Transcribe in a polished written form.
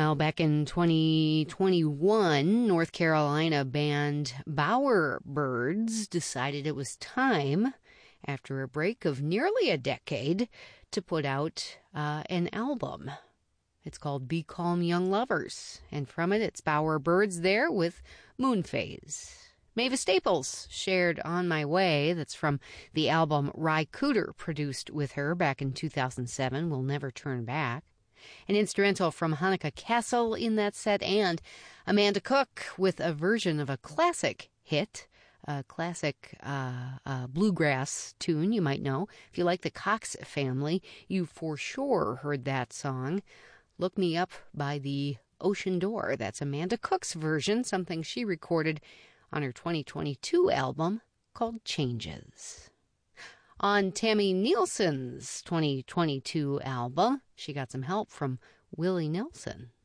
Well, back in 2021, North Carolina band Bowerbirds decided it was time, after a break of nearly a decade, to put out an album. It's called Be Calm Young Lovers, and from it, it's Bowerbirds there with Moonphase. Mavis Staples shared On My Way, that's from the album Ry Cooder produced with her back in 2007, We'll Never Turn Back. An instrumental from Hanukkah Castle in that set, and Amanda Cook with a version of a classic hit, a classic bluegrass tune you might know. If you like the Cox family, you for sure heard that song. Look Me Up by the Ocean Door. That's Amanda Cook's version, something she recorded on her 2022 album called Changes. On Tammy Nielsen's 2022 album, she got some help from Willie Nelson.